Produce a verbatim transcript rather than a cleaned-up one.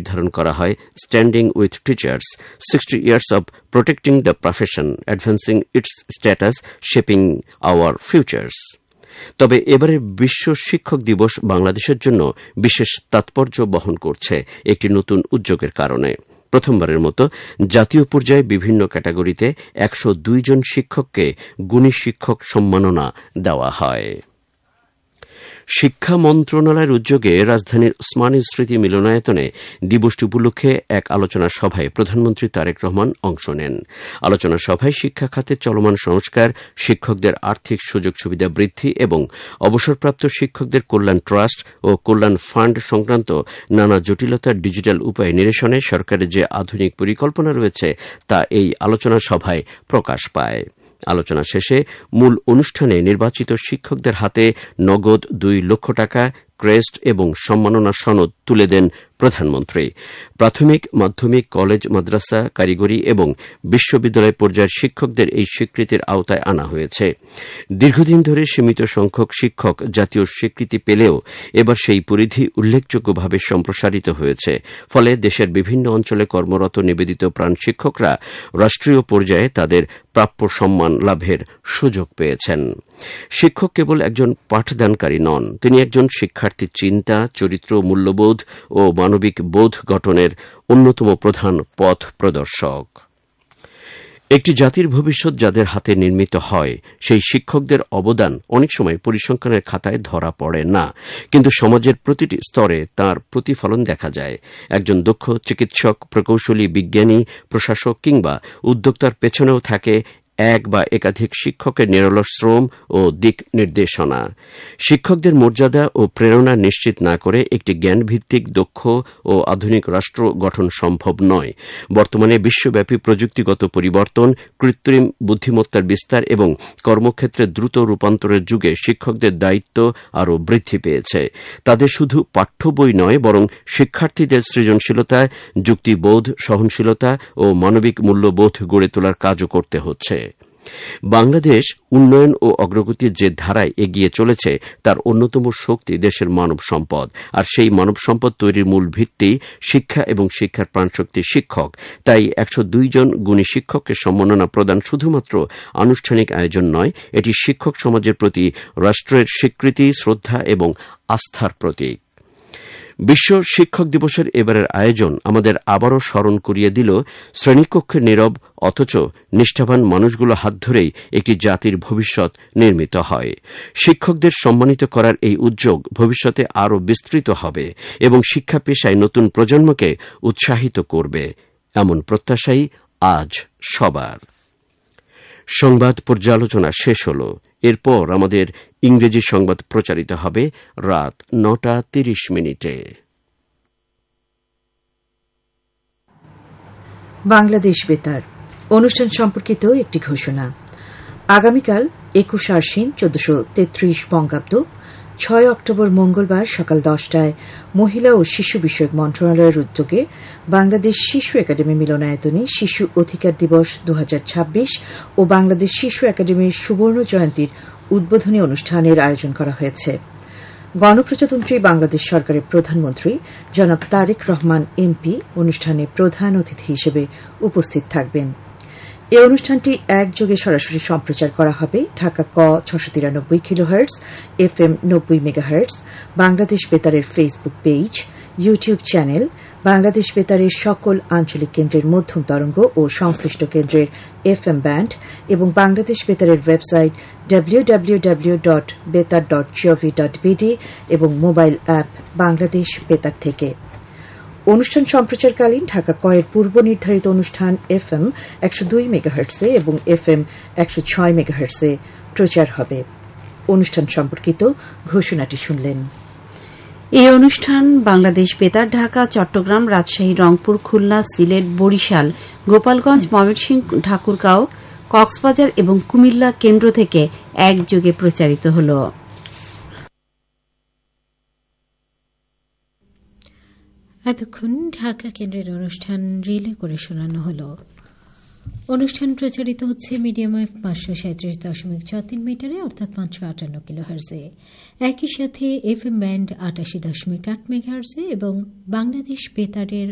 নির্ধারণ করা হয় standing with teachers sixty years of protecting the profession advancing it's status shaping hour futures. তবে এবারের বিশ্ব শিক্ষক দিবস বাংলাদেশের জন্য বিশেষ তাৎপর্য বহন করছে একটি নতুন উদ্যোগের কারণে। প্রথমবারের মতো জাতীয় পর্যায়ে বিভিন্ন ক্যাটাগরিতে একশো দুই জন শিক্ষককে গুণী শিক্ষক সম্মাননা দেওয়া হয়। শিক্ষা মন্ত্রণালয়ের উদ্যোগে রাজধানীর ওসমানী স্মৃতি মিলনায়তনে দিবসটি উপলক্ষে এক আলোচনা সভায় প্রধানমন্ত্রী তারেক রহমান অংশ নেন। আলোচনা সভায় শিক্ষা খাতে চলমান সংস্কার, শিক্ষকদের আর্থিক সুযোগ সুবিধা বৃদ্ধি এবং অবসরপ্রাপ্ত শিক্ষকদের কল্যাণ ট্রাস্ট ও কল্যাণ ফান্ড সংক্রান্ত নানা জটিলতার ডিজিটাল উপায়ে নিরসনে সরকারের যে আধুনিক পরিকল্পনা রয়েছে তা এই আলোচনা সভায় প্রকাশ পায়। আলোচনা শেষে মূল অনুষ্ঠানে নির্বাচিত শিক্ষকদের হাতে নগদ দুই লক্ষ টাকা, ক্রেস্ট এবং সম্মাননা সনদ তুলে দেন প্রধানমন্ত্রী। প্রাথমিক, মাধ্যমিক, কলেজ, মাদ্রাসা, কারিগরি এবং বিশ্ববিদ্যালয় পর্যায়ের শিক্ষকদের এই স্বীকৃতির আওতায় আনা হয়েছে। দীর্ঘদিন ধরে সীমিত সংখ্যক শিক্ষক জাতীয় স্বীকৃতি পেলেও এবার সেই পরিধি উল্লেখযোগ্যভাবে সম্প্রসারিত হয়েছে। ফলে দেশের বিভিন্ন অঞ্চলে কর্মরত নিবেদিত প্রাণ শিক্ষকরা রাষ্ট্রীয় পর্যায়ে তাদের প্রাপ্য সম্মান লাভের সুযোগ পেয়েছেন। শিক্ষক কেবল একজন পাঠদানকারী নন, তিনি একজন শিক্ষার্থীর চিন্তা, চরিত্র, মূল্যবোধ ও মানবিক বোধ গঠনের অন্যতম প্রধান পথ প্রদর্শক। একটি জাতির ভবিষ্যৎ যাদের হাতে নির্মিত হয়, সেই শিক্ষকদের অবদান অনেক সময় পরিসংখ্যানের খাতায় ধরা পড়ে না, কিন্তু সমাজের প্রতিটি স্তরে তার প্রতিফলন দেখা যায়। একজন দক্ষ চিকিৎসক, প্রকৌশলী, বিজ্ঞানী, প্রশাসক কিংবা উদ্যোক্তার পেছনেও থাকে এক বা একাধিক শিক্ষকের নিরলস শ্রম ও দিক নির্দেশনা। শিক্ষকদের মর্যাদা ও প্রেরণা নিশ্চিত না করে একটি জ্ঞানভিত্তিক, দক্ষ ও আধুনিক রাষ্ট্র গঠন সম্ভব নয়। বর্তমানে বিশ্বব্যাপী প্রযুক্তিগত পরিবর্তন, কৃত্রিম বুদ্ধিমত্তার বিস্তার এবং কর্মক্ষেত্রে দ্রুত রূপান্তরের যুগে শিক্ষকদের দায়িত্ব আরও বৃদ্ধি পেয়েছে। তাদের শুধু পাঠ্য বই নয়, বরং শিক্ষার্থীদের সৃজনশীলতা, যুক্তিবোধ, সহনশীলতা ও মানবিক মূল্যবোধ গড়ে তোলার কাজও করতে হচ্ছে। বাংলাদেশ উন্নয়ন ও অগ্রগতির যে ধারায় এগিয়ে চলেছে তার অন্যতম শক্তি দেশের মানব সম্পদ, আর সেই মানব সম্পদ তৈরির মূল ভিত্তি শিক্ষা এবং শিক্ষার প্রাণশক্তি শিক্ষক। তাই একশো দুই জন গুণী শিক্ষককে সম্মাননা প্রদান শুধুমাত্র আনুষ্ঠানিক আয়োজন নয়, এটি শিক্ষক সমাজের প্রতি রাষ্ট্রের স্বীকৃতি, শ্রদ্ধা এবং আস্থার প্রতীক। বিশ্ব শিক্ষক দিবসের এবারের আয়োজন আমাদের আবারও স্মরণ করিয়ে দিল, শ্রেণীকক্ষে নীরব অথচ নিষ্ঠাবান মানুষগুলো হাত ধরেই একটি জাতির ভবিষ্যৎ নির্মিত হয়। শিক্ষকদের সম্মানিত করার এই উদ্যোগ ভবিষ্যতে আরও বিস্তৃত হবে এবং শিক্ষা পেশায় নতুন প্রজন্মকে উৎসাহিত করবে, এমন প্রত্যাশাই আজ সবার। সংবাদ পর্যালোচনা শেষ হল। এরপর আমাদের ইংরেজি সংবাদ প্রচারিত হবে রাত নটা তিরিশ মিনিটে। বাংলাদেশ বেতার অনুষ্ঠান সম্পর্কিত একটি ঘোষণা। আগামীকাল একুশ আশ্বিন চোদ্দশো তেত্রিশ বঙ্গাব্দ ছয় অক্টোবর মঙ্গলবার সকাল দশটায় মহিলা ও শিশু বিষয়ক মন্ত্রণালয়ের উদ্যোগে বাংলাদেশ শিশু একাডেমি মিলনায়তনে শিশু অধিকার দিবস দু হাজার ছাব্বিশ ও বাংলাদেশ শিশু একাডেমির সুবর্ণ জয়ন্তীর উদ্বোধনী অনুষ্ঠানের আয়োজন করা হয়েছে। গণপ্রজাতন্ত্রী বাংলাদেশ সরকারের প্রধানমন্ত্রী জনাব তারেক রহমান এমপি অনুষ্ঠানে প্রধান অতিথি হিসেবে উপস্থিত থাকবেন। এই অনুষ্ঠানটি একযোগে সরাসরি সম্প্রচার করা হবে ঢাকা ক ছশো তিরানব্বই কিলোহার্টজ, এফ এম নব্বই megahertz, Bangladesh বেতারের Facebook page, YouTube channel, Bangladesh বেতারের সকল আঞ্চলিক কেন্দ্রের মধ্যম তরঙ্গ ও সংশ্লিষ্ট কেন্দ্রের এফ এম ব্যান্ড এবং Bangladesh বেতারের website W W W dot বেতার ডট জিওভি ডট বিডি এবং মোবাইল অ্যাপ বাংলাদেশ বেতার থেকে। অনুষ্ঠান সম্প্রচারকালীন ঢাকা কয়ের পূর্ব নির্ধারিত অনুষ্ঠান এফ এম একশো দুই মেগাহার্টসে এবং এফ এম একশো ছয় মেগাহার্টসে প্রচার হবে। অনুষ্ঠান সম্পর্কিত ঘোষণাটি শুনলেন। এই অনুষ্ঠান বাংলাদেশ বেতার ঢাকা, চট্টগ্রাম, রাজশাহী, রংপুর, খুলনা, সিলেট, বরিশাল, গোপালগঞ্জ, ময়মনসিংহ, ঠাকুরগাঁও, কক্সবাজার এবং কুমিল্লা কেন্দ্র থেকে একযোগে প্রচারিত হল। এতক্ষণ ঢাকা কেন্দ্রের অনুষ্ঠান রিলে করে শোনানো হল। অনুষ্ঠান প্রচারিত হচ্ছে মিডিয়াম ওয়েভ পাঁচশো সাঁত্রিশ দশমিক ছয় তিন মিটারে অর্থাৎ পাঁচশো আটান্ন কিলোহার্টজে, একই সাথে এফ এম ব্যান্ড আটাশি দশমিক আট মেগাহার্টজে এবং বাংলাদেশ বেতারের